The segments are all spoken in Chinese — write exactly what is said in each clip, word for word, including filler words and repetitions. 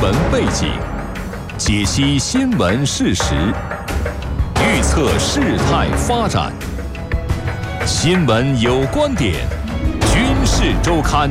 闻背景，解析新闻事实，预测事态发展。新闻有观点，军事周刊。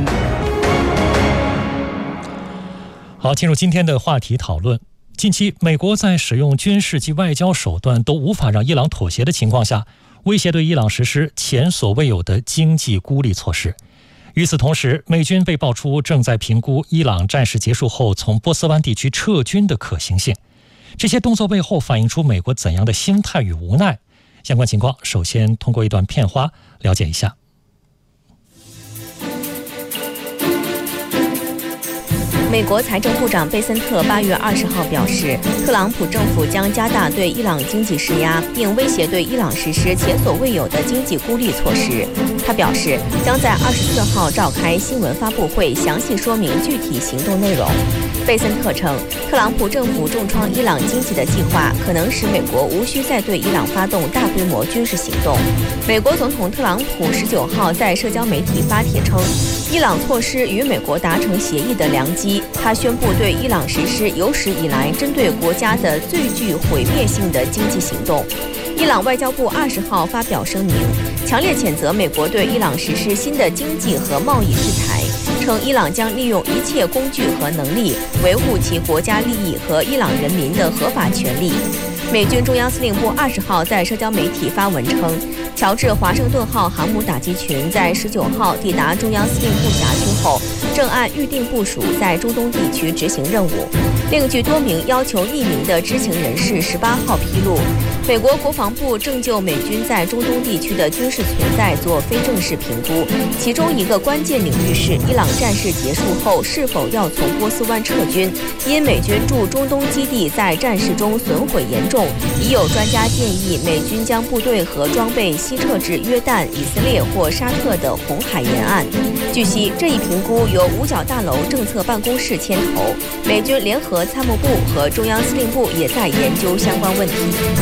好，进入今天的话题讨论。近期，美国在使用军事及外交手段都无法让伊朗妥协的情况下，威胁对伊朗实施前所未有的经济孤立措施。与此同时，美军被爆出正在评估伊朗战事结束后从波斯湾地区撤军的可行性。这些动作背后反映出美国怎样的心态与无奈？相关情况，首先通过一段片花了解一下。 美国财政部长贝森特八月二十号表示，特朗普政府将加大对伊朗经济施压，并威胁对伊朗实施前所未有的经济孤立措施。他表示，将在二十四号召开新闻发布会，详细说明具体行动内容。贝森特称，特朗普政府重创伊朗经济的计划可能使美国无需再对伊朗发动大规模军事行动。美国总统特朗普十九号在社交媒体发帖称，伊朗错失与美国达成协议的良机。他宣布对伊朗实施有史以来针对国家的最具毁灭性的经济行动。伊朗外交部二十号发表声明，强烈谴责美国对伊朗实施新的经济和贸易制裁，称伊朗将利用一切工具和能力维护其国家利益和伊朗人民的合法权利。美军中央司令部二十号在社交媒体发文称，乔治华盛顿号航母打击群在十九号抵达中央司令部辖区后，正按预定部署在中东地区执行任务。另据多名要求匿名的知情人士十八号披露，美国国防部正就美军在中东地区的军事存在做非正式评估，其中一个关键领域是伊朗战事结束后是否要从波斯湾撤军，因美军驻中东基地在战事中损毁严重，已有专家建议美军将部队和装备西撤至约旦、以色列或沙特的红海沿岸。据悉，这一评估由五角大楼政策办公室牵头，美军联合参谋部和中央司令部也在研究相关问题。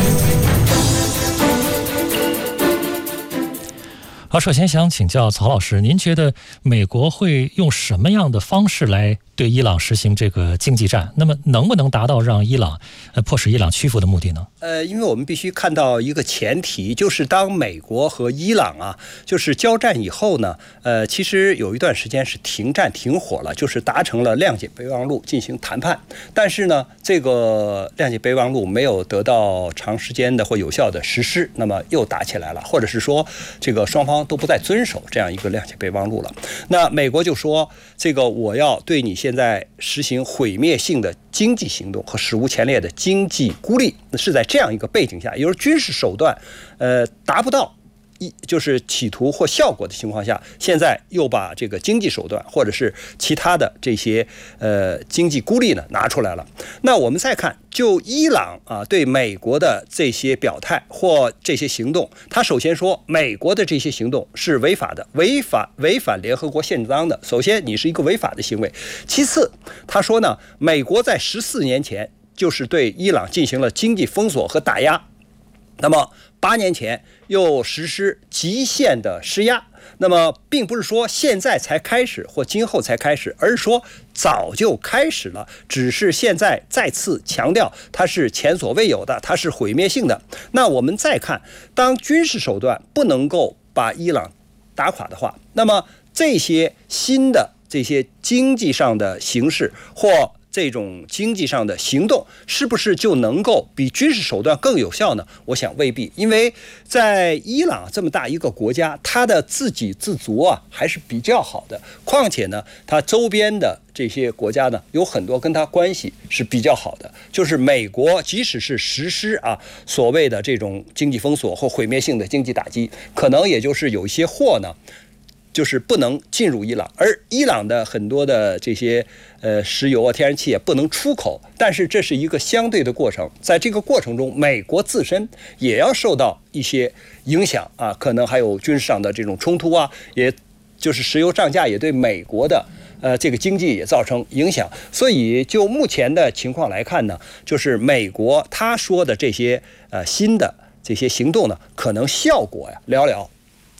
好，首先想请教曹老师，您觉得美国会用什么样的方式来对伊朗实行这个经济战？那么能不能达到让伊朗呃迫使伊朗屈服的目的呢？ 呃，因为我们必须看到一个前提，就是当美国和伊朗啊，就是交战以后呢，呃，其实有一段时间是停战停火了，就是达成了谅解备忘录进行谈判，但是呢，这个谅解备忘录没有得到长时间的或有效的实施，那么又打起来了，或者是说这个双方都不再遵守这样一个谅解备忘录了。那美国就说，这个我要对你现在实行毁灭性的经济行动和史无前例的经济孤立，是在这样一个背景下，也就是军事手段呃达不到一就是企图或效果的情况下，现在又把这个经济手段或者是其他的这些呃经济孤立呢拿出来了。那我们再看，就伊朗啊对美国的这些表态或这些行动，他首先说美国的这些行动是违法的，违法违反联合国宪章的。首先你是一个违法的行为。其次他说呢，美国在十四年前就是对伊朗进行了经济封锁和打压，那么八年前又实施极限的施压，那么并不是说现在才开始或今后才开始，而是说早就开始了，只是现在再次强调它是前所未有的，它是毁灭性的。那我们再看，当军事手段不能够把伊朗打垮的话，那么这些新的这些经济上的形式或这种经济上的行动是不是就能够比军事手段更有效呢？我想未必，因为在伊朗这么大一个国家，它的自给自足啊还是比较好的。况且呢，它周边的这些国家呢，有很多跟它关系是比较好的。就是美国即使是实施啊所谓的这种经济封锁或毁灭性的经济打击，可能也就是有一些货呢，就是不能进入伊朗，而伊朗的很多的这些呃石油啊、天然气也不能出口，但是这是一个相对的过程，在这个过程中，美国自身也要受到一些影响啊，可能还有军事上的这种冲突啊，也就是石油涨价也对美国的呃这个经济也造成影响，所以就目前的情况来看呢，就是美国他说的这些呃新的这些行动呢，可能效果呀寥寥。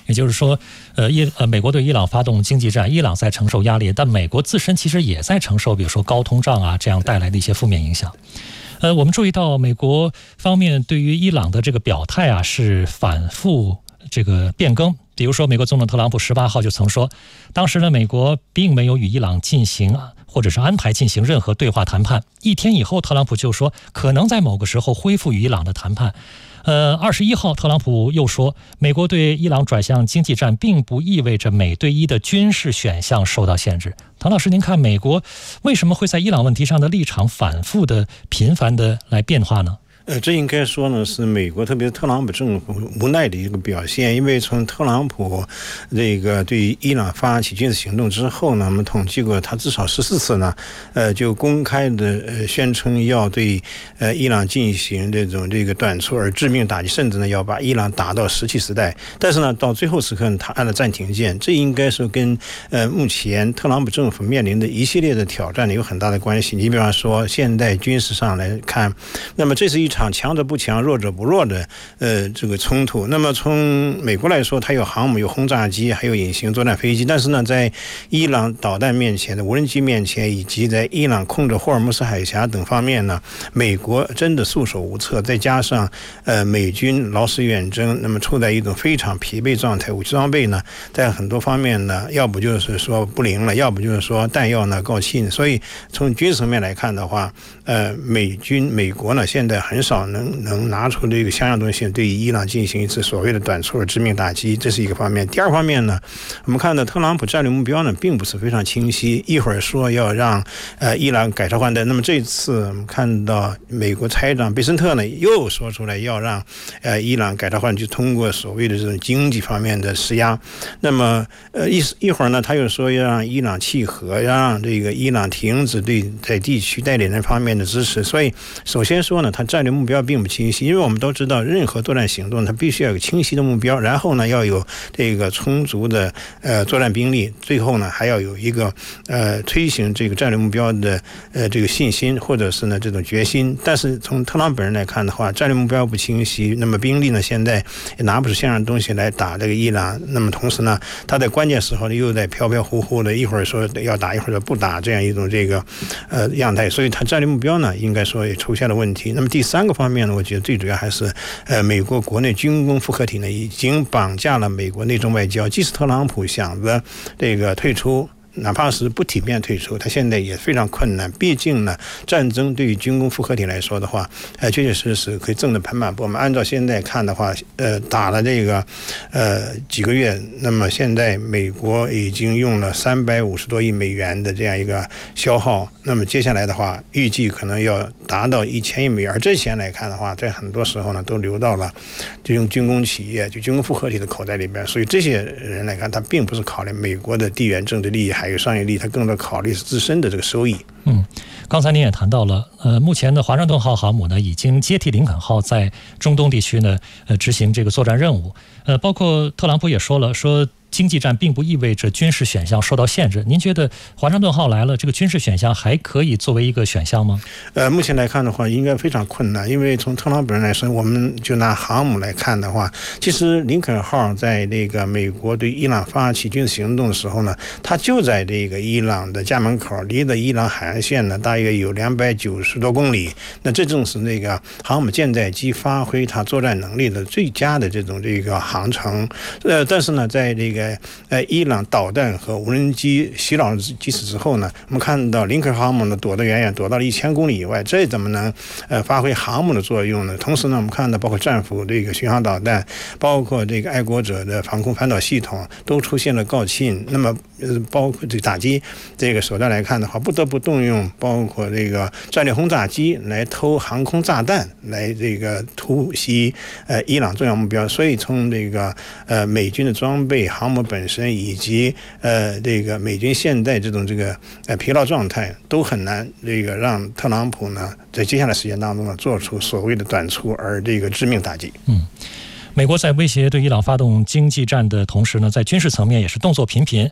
也就是说，呃，伊呃美国对伊朗发动经济战，伊朗在承受压力，但美国自身其实也在承受，比如说高通胀啊这样带来的一些负面影响。呃，我们注意到美国方面对于伊朗的这个表态啊是反复这个变更。比如说，美国总统特朗普十八号就曾说，当时呢，美国并没有与伊朗进行或者是安排进行任何对话谈判。一天以后，特朗普就说可能在某个时候恢复与伊朗的谈判。呃，二十一号，特朗普又说，美国对伊朗转向经济战，并不意味着美对伊的军事选项受到限制。唐老师，您看美国为什么会在伊朗问题上的立场反复的、频繁的来变化呢？ 呃，这应该说呢是美国，特别是特朗普政府无奈的一个表现。因为从特朗普这个对伊朗发起军事行动之后呢，我们统计过，他至少十四次呢，呃，就公开的呃宣称要对呃伊朗进行这种这个短促而致命打击，甚至呢要把伊朗打到石器时代。但是呢，到最后时刻他按了暂停键，这应该说跟呃目前特朗普政府面临的一系列的挑战呢有很大的关系。你比方说，现代军事上来看，那么这是一场场强者不强弱者不弱的呃这个冲突。那么从美国来说，它有航母有轰炸机还有隐形作战飞机，但是呢在伊朗导弹面前的无人机面前，以及在伊朗控制霍尔木斯海峡等方面呢，美国真的束手无策。再加上呃美军劳师远征，那么处在一种非常疲惫状态，武器装备呢在很多方面呢要不就是说不灵了，要不就是说弹药呢告罄。所以从军事层面来看的话，呃美军美国呢现在很少能能拿出这个相应东西对伊朗进行一次所谓的短促的致命打击，这是一个方面。第二方面呢，我们看到特朗普战略目标呢并不是非常清晰，一会儿说要让呃伊朗改朝换代，那么这次我们看到美国财长贝森特呢又说出来要让呃伊朗改朝换代，就通过所谓的这种经济方面的施压。那么呃一一会儿呢他又说要让伊朗契合，要让这个伊朗停止对在地区代理人方面的支持。所以首先说呢，他战略目标并不清晰，因为我们都知道任何作战行动它必须要有清晰的目标，然后呢要有这个充足的呃作战兵力，最后呢还要有一个呃推行这个战略目标的呃这个信心或者是呢这种决心。但是从特朗普本人来看的话，战略目标不清晰，那么兵力呢现在也拿不出相应东西来打这个伊朗，那么同时呢他在关键时候呢又在飘飘忽忽的，一会儿说要打一会儿说不打，这样一种这个呃样态，所以他战略目标呢应该说也出现了问题。那么第三个方面呢，我觉得最主要还是呃美国国内军工复合体呢已经绑架了美国内政外交，即使特朗普想着这个退出，哪怕是不体面退出，他现在也非常困难。毕竟呢，战争对于军工复合体来说的话，呃，确确实实可以挣得盆满钵满。按照现在看的话，呃，打了这个呃几个月，那么现在美国已经用了三百五十多亿美元的这样一个消耗，那么接下来的话，预计可能要达到一千亿美元。而这钱来看的话，在很多时候呢，都流到了这种军工企业、就军工复合体的口袋里边。所以这些人来看，他并不是考虑美国的地缘政治利益，还有商业利益，他更多考虑是自身的这个收益。 嗯，刚才您也谈到了，呃，目前的华盛顿号航母呢，已经接替林肯号在中东地区呢，呃，执行这个作战任务。呃，包括特朗普也说了，说经济战并不意味着军事选项受到限制。您觉得华盛顿号来了，这个军事选项还可以作为一个选项吗？ 呃，目前来看的话，应该非常困难，因为从特朗普人来说，我们就拿航母来看的话，其实林肯号在那个美国对伊朗发起军事行动的时候呢，它就在这个伊朗的家门口，离的伊朗海岸线呢大约有两百九十多公里。那这正是那个航母舰载机发挥它作战能力的最佳的这种这个航程。呃，但是呢，在这个呃伊朗导弹和无人机袭扰机此之后呢，我们看到林肯航母呢躲得远远，躲到了一千公里以外，这怎么能呃发挥航母的作用呢？同时呢，我们看到包括战斧这个巡航导弹，包括这个爱国者的防空反导系统都出现了告罄。那么呃包括这打击这个手段来看的话，不得不动用包括这个战略轰炸机来投航空炸弹，来这个突袭呃伊朗重要目标。所以从这个呃美军的装备、航母本身以及呃这个美军现在这种这个呃疲劳状态，都很难这个让特朗普呢在接下来时间当中呢做出所谓的短促而这个致命打击。 嗯。美国在威胁对伊朗发动经济战的同时呢，在军事层面也是动作频频。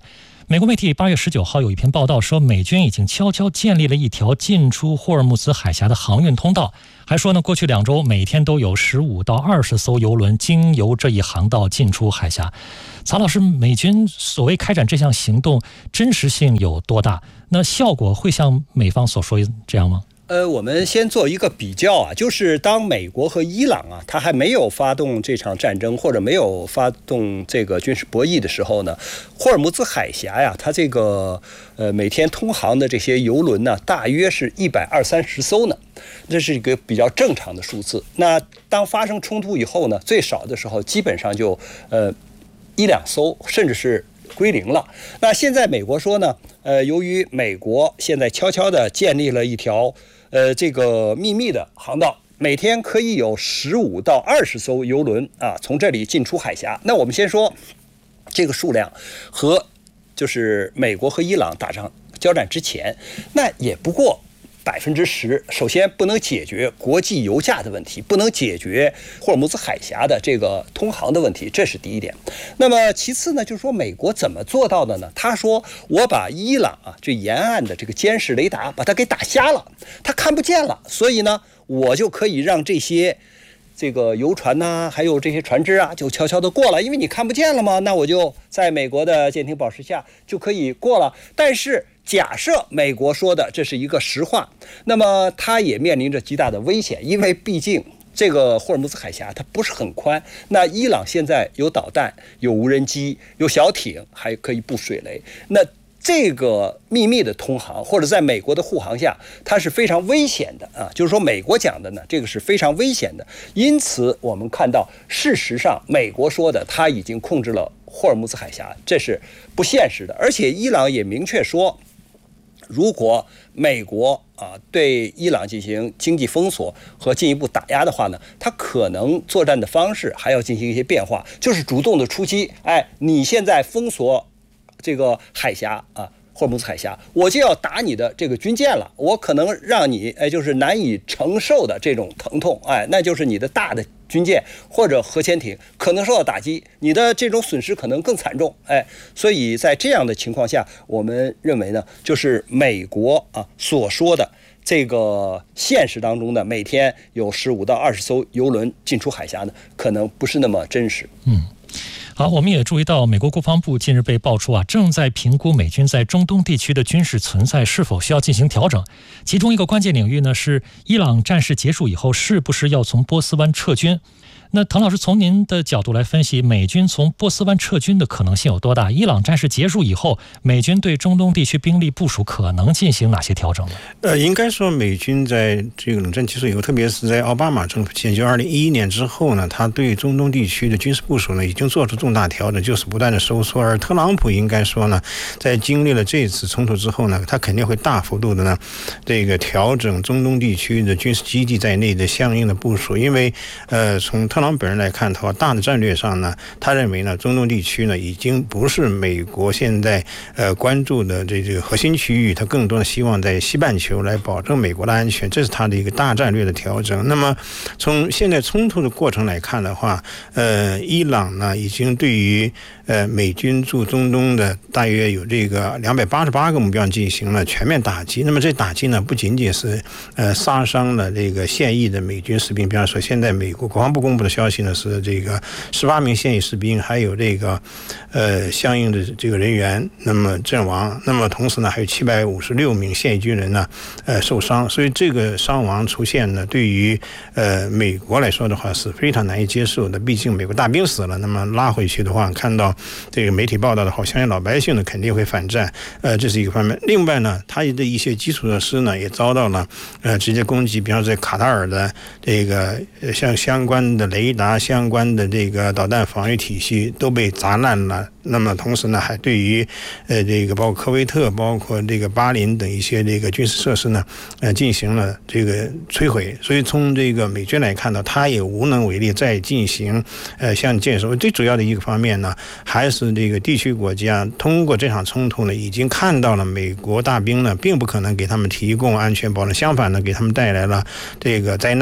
美国媒体八月十九号有一篇报道说，美军已经悄悄建立了一条进出霍尔木兹海峡的航运通道，还说呢，过去两周每天都有十五到二十艘油轮经由这一航道进出海峡。曹老师，美军所谓开展这项行动，真实性有多大？那效果会像美方所说这样吗？ 呃，我们先做一个比较啊，就是当美国和伊朗啊，他还没有发动这场战争或者没有发动这个军事博弈的时候呢，霍尔木兹海峡呀，它这个呃每天通航的这些油轮呢，大约是一百二三十艘呢，这是一个比较正常的数字。那当发生冲突以后呢，最少的时候基本上就呃一两艘，甚至是归零了。那现在美国说呢，呃，由于美国现在悄悄地建立了一条呃这个秘密的航道，每天可以有十五到二十艘油轮啊从这里进出海峡。那我们先说这个数量和就是美国和伊朗打仗交战之前，那也不过百分之十。首先不能解决国际油价的问题，不能解决霍尔木兹海峡的这个通航的问题，这是第一点。那么其次呢，就是说美国怎么做到的呢？他说我把伊朗啊这沿岸的这个监视雷达把它给打瞎了，他看不见了，所以呢我就可以让这些这个游船呐、啊，还有这些船只啊，就悄悄的过了，因为你看不见了嘛，那我就在美国的舰艇保持下就可以过了。但是假设美国说的这是一个实话，那么它也面临着极大的危险，因为毕竟这个霍尔木兹海峡它不是很宽。那伊朗现在有导弹、有无人机、有小艇，还可以布水雷。那这个秘密的通航，或者在美国的护航下，它是非常危险的啊！就是说，美国讲的呢，这个是非常危险的。因此，我们看到，事实上，美国说的他已经控制了霍尔木兹海峡，这是不现实的。而且，伊朗也明确说，如果美国啊对伊朗进行经济封锁和进一步打压的话呢，它可能作战的方式还要进行一些变化，就是主动的出击。哎，你现在封锁这个海峡啊，霍尔木兹海峡，我就要打你的这个军舰了，我可能让你哎就是难以承受的这种疼痛，哎，那就是你的大的军舰或者核潜艇可能受到打击，你的这种损失可能更惨重，哎，所以在这样的情况下，我们认为呢，就是美国啊所说的这个现实当中的每天有十五到二十艘油轮进出海峡呢，可能不是那么真实。 嗯。好，我们也注意到，美国国防部近日被爆出啊，正在评估美军在中东地区的军事存在是否需要进行调整。其中一个关键领域呢，是伊朗战事结束以后，是不是要从波斯湾撤军？那滕老师从您的角度来分析，美军从波斯湾撤军的可能性有多大？伊朗战事结束以后，美军对中东地区兵力部署可能进行哪些调整呢？ 呃，应该说，美军在这个冷战结束以后，特别是在奥巴马政府期间，就二零一一年之后呢，他对中东地区的军事部署呢，已经做出重大调整，就是不断的收缩。而特朗普应该说呢，在经历了这次冲突之后呢，他肯定会大幅度的呢，这个调整中东地区的军事基地在内的相应的部署，因为呃，从特朗普本人来看的话，大的战略上呢，他认为呢，中东地区呢已经不是美国现在呃关注的这这个核心区域，他更多的希望在西半球来保证美国的安全，这是他的一个大战略的调整。那么从现在冲突的过程来看的话，呃，伊朗呢已经对于呃美军驻中东的大约有这个两百八十八个目标进行了全面打击。那么这打击呢，不仅仅是呃杀伤了这个现役的美军士兵，比方说现在美国国防部公布的消息呢是这个十八名现役士兵，还有这个呃相应的这个人员那么阵亡，那么同时呢还有七百五十六名现役军人呢呃受伤，所以这个伤亡出现呢，对于呃美国来说的话是非常难以接受的。毕竟美国大兵死了，那么拉回去的话，看到这个媒体报道的话，相信老百姓呢肯定会反战，呃这是一个方面。另外呢，他的一些基础设施呢也遭到了呃直接攻击，比方说在卡塔尔的这个像相关的雷达、相关的这个导弹防御体系都被砸烂了。那么同时呢，还对于呃这个包括科威特、包括这个巴林等一些这个军事设施呢，呃进行了这个摧毁。所以从这个美军来看呢，他也无能为力再进行呃像建设。最主要的一个方面呢，还是这个地区国家通过这场冲突呢，已经看到了美国大兵呢并不可能给他们提供安全保障，相反呢，给他们带来了这个灾难。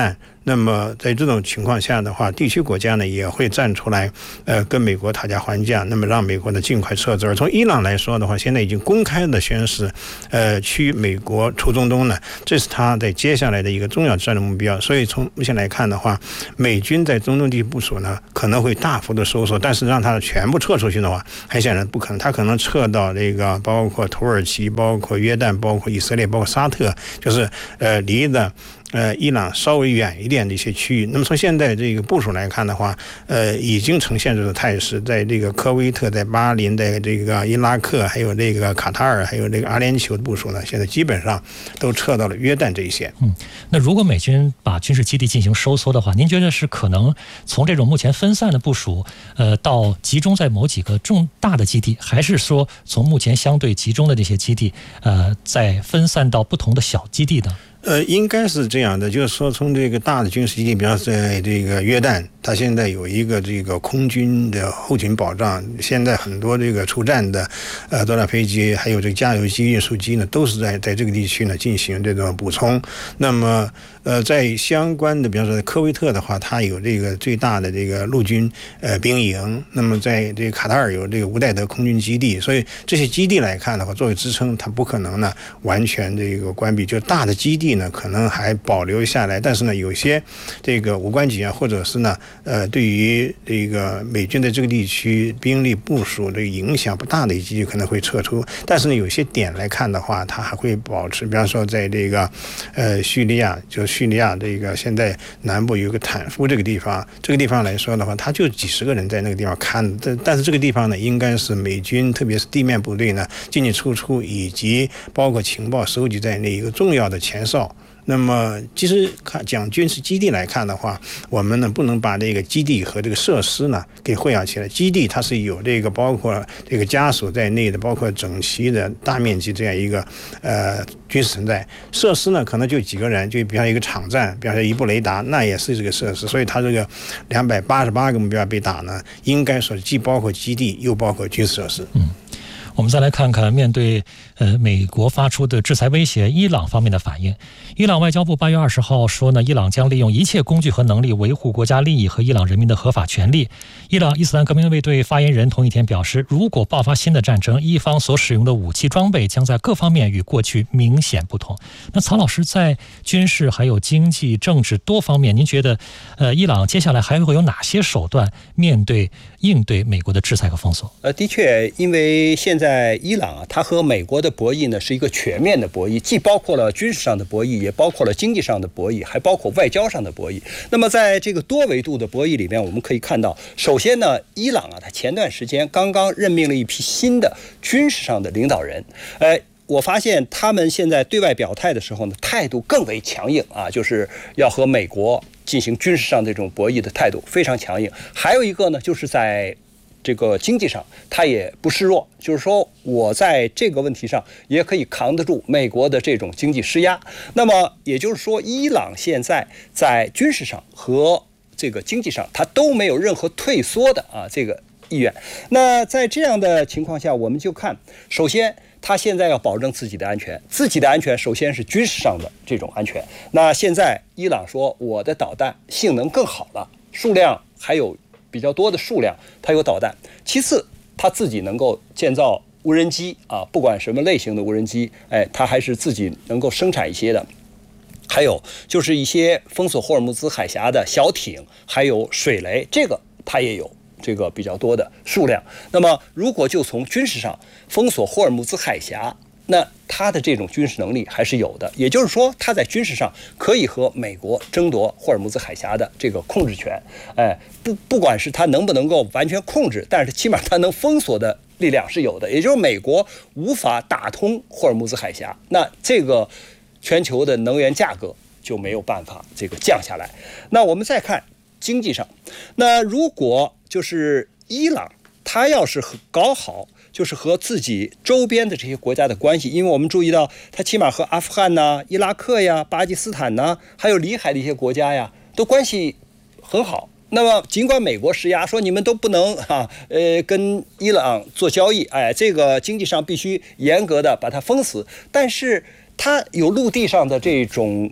那么在这种情况下的话，地区国家呢也会站出来，呃，跟美国讨价还价，那么让美国呢尽快撤资。而从伊朗来说的话，现在已经公开的宣示，呃，驱美国出中东呢，这是他在接下来的一个重要战略目标。所以从目前来看的话，美军在中东地区部署呢可能会大幅的收缩，但是让它全部撤出去的话，很显然不可能。它可能撤到这个包括土耳其、包括约旦、包括以色列、包括沙特，就是呃离的。呃，伊朗稍微远一点的一些区域。那么从现在这个部署来看的话，呃，已经呈现这个态势，在这个科威特、在巴林、在这个伊拉克，还有这个卡塔尔，还有这个阿联酋的部署呢，现在基本上都撤到了约旦这一线。 嗯，那如果美军把军事基地进行收缩的话，您觉得是可能从这种目前分散的部署，呃，到集中在某几个重大的基地，还是说从目前相对集中的这些基地，呃，再分散到不同的小基地呢？ 呃，应该是这样的，就是说，从这个大的军事基地，比方说在这个约旦，它现在有一个这个空军的后勤保障，现在很多这个出战的呃多架飞机，还有这个加油机、运输机呢，都是在在这个地区呢进行这种补充。那么，呃，在相关的，比方说在科威特的话，它有这个最大的这个陆军呃兵营，那么在这个卡塔尔有这个吴代德空军基地，所以这些基地来看的话，作为支撑，它不可能呢完全这个关闭，就大的基地呢可能还保留下来，但是呢有些这个无关紧要，或者是呢呃对于这个美军在这个地区兵力部署的影响不大的基地可能会撤出，但是呢有些点来看的话，它还会保持，比方说在这个呃叙利亚，就叙利亚这个现在南部有一个坦夫这个地方，这个地方来说的话，它就几十个人在那个地方看，但但是这个地方呢应该是美军特别是地面部队呢进进出出以及包括情报收集在内一个重要的前哨。那么其实看讲军事基地来看的话，我们呢不能把这个基地和这个设施呢给混淆起来。基地它是有这个包括这个家属在内的，包括整齐的大面积这样一个呃军事存在。设施呢可能就几个人，就比方一个场站，比方说一部雷达，那也是这个设施。所以它这个两百八十八个目标被打呢，应该说既包括基地又包括军事设施。 嗯。我们再来看看面对呃美国发出的制裁威胁，伊朗方面的反应。伊朗外交部八月二十号说呢，伊朗将利用一切工具和能力维护国家利益和伊朗人民的合法权利。伊朗伊斯兰革命卫队发言人同一天表示，如果爆发新的战争，伊方所使用的武器装备将在各方面与过去明显不同。那曹老师，在军事还有经济、政治多方面，您觉得呃伊朗接下来还会有哪些手段面对应对美国的制裁和封锁？ 呃，的确，因为现在在伊朗啊，它和美国的博弈呢是一个全面的博弈，既包括了军事上的博弈，也包括了经济上的博弈，还包括外交上的博弈。那么在这个多维度的博弈里面，我们可以看到，首先呢，伊朗啊，它前段时间刚刚任命了一批新的军事上的领导人，呃。我发现他们现在对外表态的时候呢，态度更为强硬啊，就是要和美国进行军事上这种博弈的态度非常强硬。还有一个呢，就是在这个经济上，他也不示弱，就是说我在这个问题上也可以扛得住美国的这种经济施压。那么也就是说，伊朗现在在军事上和这个经济上，它都没有任何退缩的啊这个意愿。那在这样的情况下，我们就看，首先他现在要保证自己的安全，自己的安全首先是军事上的这种安全。那现在伊朗说我的导弹性能更好了，数量还有比较多的数量，它有导弹。其次，他自己能够建造无人机啊，不管什么类型的无人机，哎，他还是自己能够生产一些的。还有就是一些封锁霍尔木兹海峡的小艇，还有水雷，这个他也有。这个比较多的数量。那么如果就从军事上封锁霍尔木兹海峡，那他的这种军事能力还是有的，也就是说他在军事上可以和美国争夺霍尔木兹海峡的这个控制权。哎，不不管是他能不能够完全控制，但是起码他能封锁的力量是有的，也就是美国无法打通霍尔木兹海峡，那这个全球的能源价格就没有办法这个降下来。那我们再看经济上，那如果就是伊朗，他要是搞好，就是和自己周边的这些国家的关系，因为我们注意到，他起码和阿富汗呐、伊拉克呀、巴基斯坦呐，还有里海的一些国家呀，都关系很好。那么，尽管美国施压说你们都不能啊，呃，跟伊朗做交易，哎，这个经济上必须严格的把它封死，但是它有陆地上的这种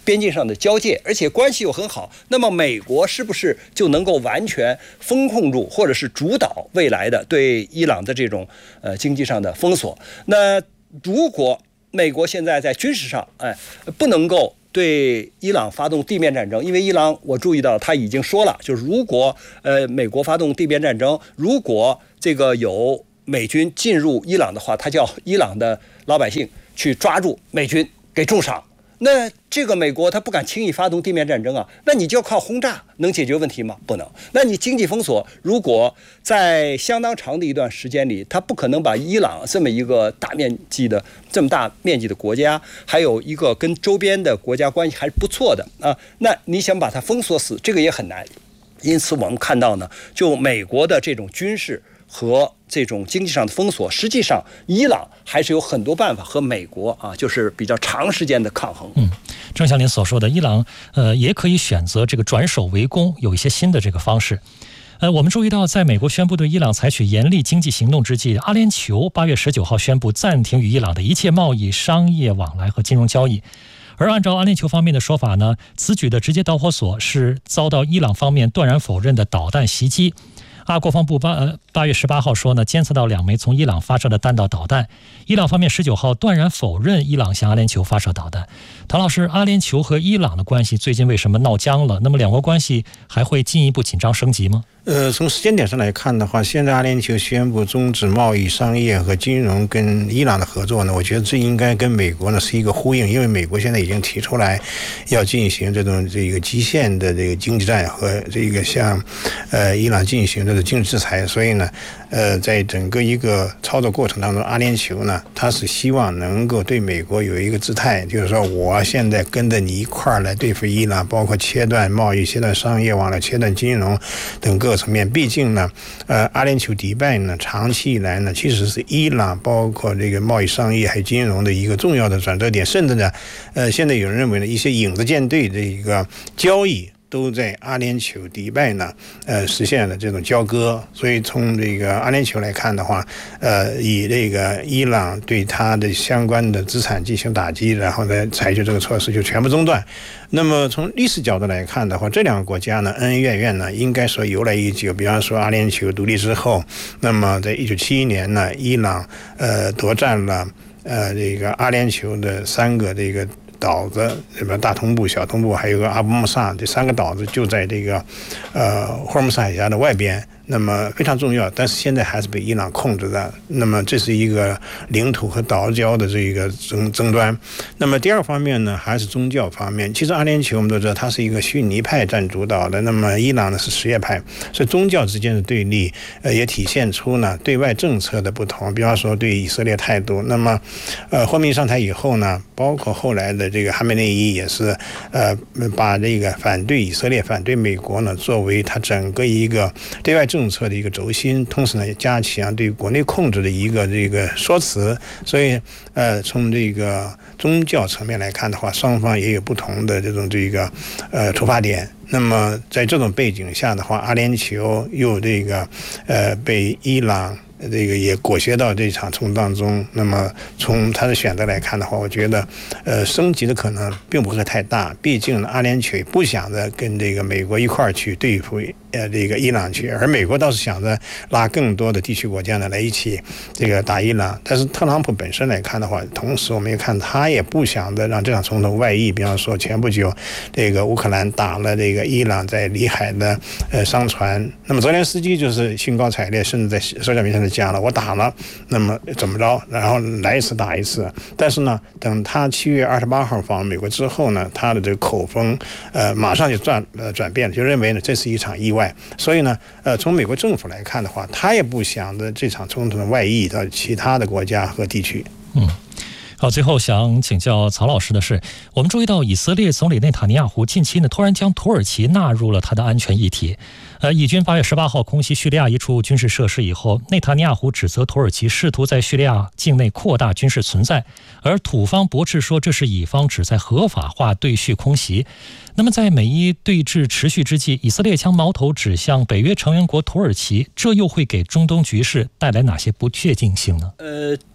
边境上的交界，而且关系又很好，那么美国是不是就能够完全封控住，或者是主导未来的对伊朗的这种呃经济上的封锁？那如果美国现在在军事上，哎，不能够对伊朗发动地面战争，因为伊朗我注意到他已经说了，就是如果呃美国发动地面战争，如果这个有美军进入伊朗的话，他叫伊朗的老百姓去抓住美军给重赏。那这个美国他不敢轻易发动地面战争啊，那你就要靠轰炸能解决问题吗？不能。那你经济封锁，如果在相当长的一段时间里，他不可能把伊朗这么一个大面积的这么大面积的国家，还有一个跟周边的国家关系还是不错的啊，那你想把它封锁死，这个也很难。因此我们看到呢，就美国的这种军事和这种经济上的封锁，实际上伊朗还是有很多办法和美国啊，就是比较长时间的抗衡。 嗯，正像您所说的，伊朗呃也可以选择这个转守为攻，有一些新的这个方式。呃，我们注意到，在美国宣布对伊朗采取严厉经济行动之际，阿联酋八月十九号宣布暂停与伊朗的一切贸易、商业往来和金融交易。而按照阿联酋方面的说法呢，此举的直接导火索是遭到伊朗方面断然否认的导弹袭击。啊，国防部八呃八月十八号说呢，监测到两枚从伊朗发射的弹道导弹。伊朗方面十九号断然否认伊朗向阿联酋发射导弹。唐老师，阿联酋和伊朗的关系最近为什么闹僵了？那么两国关系还会进一步紧张升级吗？ 呃，从时间点上来看的话，现在阿联酋宣布终止贸易、商业和金融跟伊朗的合作呢，我觉得这应该跟美国呢是一个呼应，因为美国现在已经提出来要进行这种这个极限的这个经济战和这个向呃伊朗进行这个经济制裁，所以呢，呃，在整个一个操作过程当中，阿联酋呢，他是希望能够对美国有一个姿态，就是说我现在跟着你一块儿来对付伊朗，包括切断贸易、切断商业往来、切断金融等各层面。毕竟呢，呃，阿联酋迪拜呢，长期以来呢，其实是伊朗包括这个贸易、商业还有金融的一个重要的转折点，甚至呢，呃，现在有人认为呢，一些影子舰队的一个交易都在阿联酋迪拜呢，呃，实现了这种交割。所以从这个阿联酋来看的话，呃，以这个伊朗对它的相关的资产进行打击，然后呢采取这个措施就全部中断。那么从历史角度来看的话，这两个国家呢恩恩怨怨呢，应该说由来已久。比方说阿联酋独立之后，那么在一九七一年呢，伊朗呃夺占了呃这个阿联酋的三个这个岛子，什么大通布、小通布，还有个阿布穆萨，这三个岛子就在这个呃霍尔木兹海峡的外边，那么非常重要，但是现在还是被伊朗控制的。那么这是一个领土和岛礁的这个争争端。那么第二方面呢，还是宗教方面。其实阿联酋我们都知道，它是一个逊尼派占主导的，那么伊朗呢是什叶派，所以宗教之间的对立，呃，也体现出呢对外政策的不同。比方说对以色列态度，那么呃，霍梅尼上台以后呢，包括后来的这个哈梅内伊也是呃把这个反对以色列、反对美国呢作为他整个一个对外政策的一个轴心，同时呢也加强对国内控制的一个这个说辞。所以呃从这个宗教层面来看的话，双方也有不同的这种这个呃出发点。那么在这种背景下的话，阿联酋又这个呃被伊朗这个也裹挟到这场冲突当中。那么从他的选择来看的话，我觉得呃升级的可能并不会太大。毕竟呢，阿联酋不想着跟这个美国一块儿去对付呃这个伊朗去，而美国倒是想着拉更多的地区国家呢来一起这个打伊朗。但是特朗普本身来看的话，同时我们也看他也不想着让这场冲突外溢。比方说前不久这个乌克兰打了这个伊朗在里海的呃商船，那么泽连斯基就是兴高采烈，甚至在社交媒体上讲了，我打了，那么怎么着，然后来一次打一次。但是呢，等他七月二十八号访美国之后呢，他的这个口风呃马上就转呃转变了，就认为呢这是一场意外。所以呢，呃，从美国政府来看的话，他也不想着这场冲突的外溢到其他的国家和地区。 嗯。好，最后想请教曹老师的是，我们注意到以色列总理内塔尼亚胡近期呢突然将土耳其纳入了他的安全议题。呃，以军八月十八号空袭叙利亚一处军事设施以后，内塔尼亚胡指责土耳其试图在叙利亚境内扩大军事存在，而土方驳斥说这是以方旨在合法化对叙空袭。那么在美伊对峙持续之际，以色列将矛头指向北约成员国土耳其，这又会给中东局势带来哪些不确定性呢？ 呃。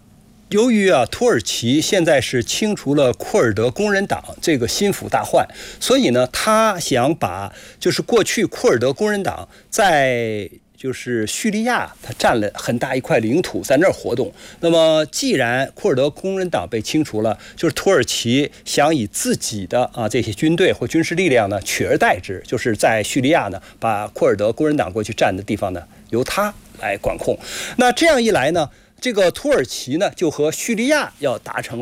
由于啊，土耳其现在是清除了库尔德工人党这个心腹大患，所以呢，他想把就是过去库尔德工人党在就是叙利亚，他占了很大一块领土，在那儿活动。那么，既然库尔德工人党被清除了，就是土耳其想以自己的啊这些军队或军事力量呢取而代之，就是在叙利亚呢把库尔德工人党过去占的地方呢由他来管控。那这样一来呢，这个土耳其呢就和叙利亚要达成